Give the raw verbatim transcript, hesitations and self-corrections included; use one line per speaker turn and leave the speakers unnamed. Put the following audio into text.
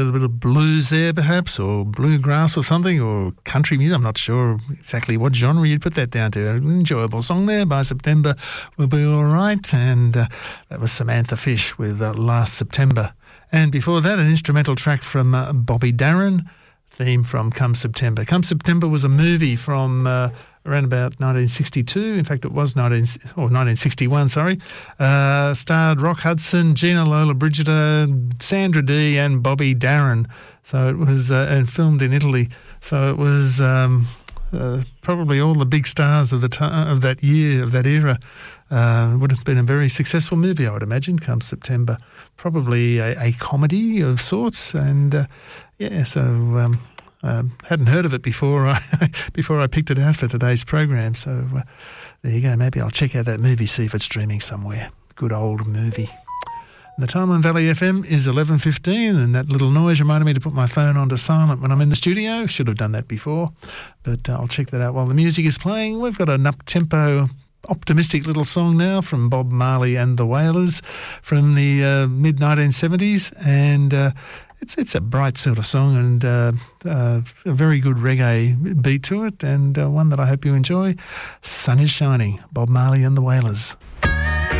little bit of blues there perhaps, or bluegrass or something, or country music. I'm not sure exactly what genre you'd put that down to. An enjoyable song there by September Will Be All Right, and uh, that was Samantha Fish with uh, Last September. And before that, an instrumental track from uh, Bobby Darin, theme from Come September. Come September was a movie from uh, around about nineteen sixty-two. In fact, it was nineteen or nineteen sixty-one. Sorry, uh, starred Rock Hudson, Gina Lollobrigida, Sandra Dee, and Bobby Darin. So it was uh, and filmed in Italy. So it was um, uh, probably all the big stars of the time of that year of that era. Uh, would have been a very successful movie, I would imagine. Come September, probably a, a comedy of sorts, and uh, yeah. So. Um, Um, hadn't heard of it before I before I picked it out for today's program. So uh, there you go. Maybe I'll check out that movie, see if it's streaming somewhere. Good old movie. And the time on Valley F M is eleven fifteen, and that little noise reminded me to put my phone onto silent when I'm in the studio. Should have done that before, but uh, I'll check that out while the music is playing. We've got an up-tempo, optimistic little song now from Bob Marley and the Wailers from the uh, mid nineteen seventies, and uh, It's it's a bright sort of song, and uh, uh, a very good reggae beat to it, and uh, one that I hope you enjoy. Sun is Shining, Bob Marley and the Wailers.